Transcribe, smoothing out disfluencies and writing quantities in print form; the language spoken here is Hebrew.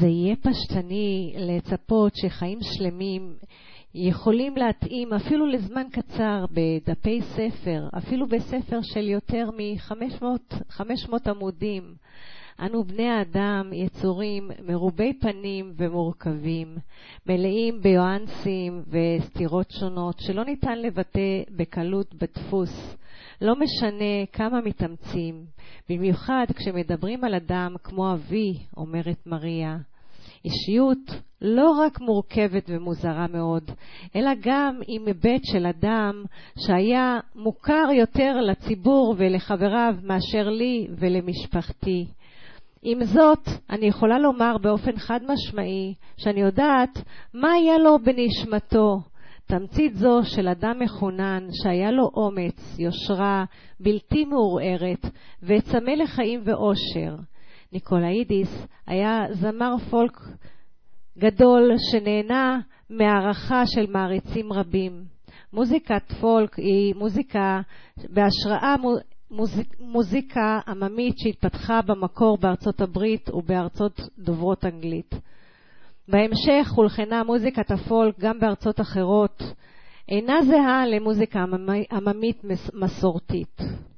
זה יהיה פשטני לצפות שחיים שלמים יכולים להתאים אפילו לזמן קצר בדפי ספר, אפילו בספר של יותר מ-500 עמודים. אנו בני האדם יצורים מרובי פנים ומורכבים, מלאים ביואנסים וסתירות שונות שלא ניתן לבטא בקלות בדפוס. לא משנה כמה מתאמצים, במיוחד כשמדברים על אדם כמו אבי, אומרת מריה. אישיות לא רק מורכבת ומוזרה מאוד, אלא גם עם היבט של אדם שהיה מוכר יותר לציבור ולחבריו מאשר לי ולמשפחתי. עם זאת, אני יכולה לומר באופן חד משמעי שאני יודעת מה היה לו בנשמתו. תמצית זו של אדם מחונן שהיה לו אומץ, יושרה, בלתי מעורערת וצמא לחיים ואושר. ניקולאידיס היה זמר פולק גדול שנהנה מהערכה של מעריצים רבים. מוזיקת פולק היא מוזיקה בהשראה מוזיקה עממית שהתפתחה במקור בארצות הברית ובארצות דוברות אנגלית. בהמשך הולחנה מוזיקת הפולק גם בארצות אחרות, אינה זהה למוזיקה עממית מסורתית.